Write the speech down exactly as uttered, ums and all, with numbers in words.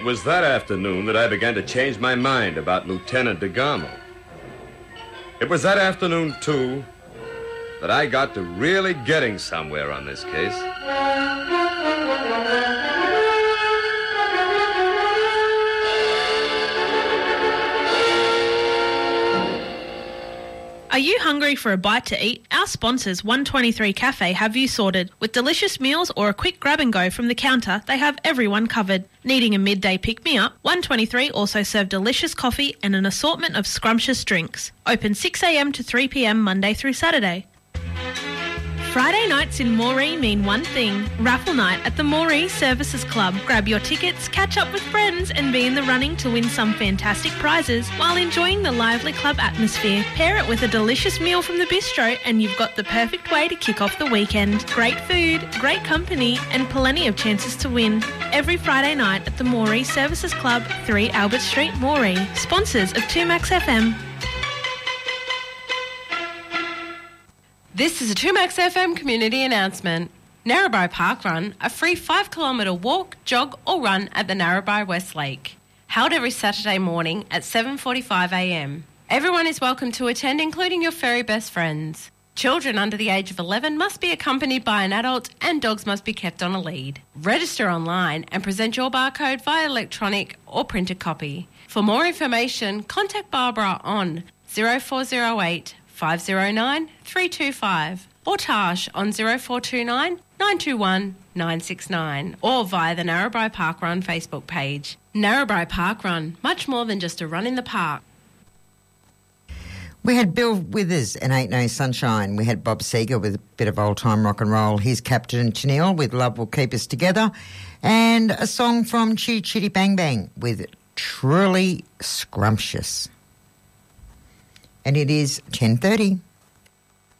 It was that afternoon that I began to change my mind about Lieutenant DeGamo. It was that afternoon, too, that I got to really getting somewhere on this case. Are you hungry for a bite to eat? Our sponsors, one twenty-three Cafe, have you sorted. With delicious meals or a quick grab and go from the counter, they have everyone covered. Needing a midday pick-me-up? one twenty-three also serve delicious coffee and an assortment of scrumptious drinks. Open six a m to three p m Monday through Saturday. Friday nights in Moree mean one thing, raffle night at the Moree Services Club. Grab your tickets, catch up with friends and be in the running to win some fantastic prizes while enjoying the lively club atmosphere. Pair it with a delicious meal from the bistro and you've got the perfect way to kick off the weekend. Great food, great company and plenty of chances to win. Every Friday night at the Moree Services Club, three Albert Street, Moree. Sponsors of two Max F M. This is a two Max F M community announcement. Narrabri Park Run, a free five kilometre walk, jog or run at the Narrabri West Lake. Held every Saturday morning at seven forty-five a m. Everyone is welcome to attend, including your furry best friends. Children under the age of eleven must be accompanied by an adult and dogs must be kept on a lead. Register online and present your barcode via electronic or printed copy. For more information, contact Barbara on zero four zero eight five zero nine three two five or Tash on zero four two nine nine two one nine six nine or via the Narrabri Park Run Facebook page. Narrabri Park Run, much more than just a run in the park. We had Bill Withers and Ain't No Sunshine. We had Bob Seger with a bit of old-time rock and roll. Here's Captain Tennille with Love Will Keep Us Together. And a song from Chitty Chitty Bang Bang with Truly Scrumptious. And it is ten thirty.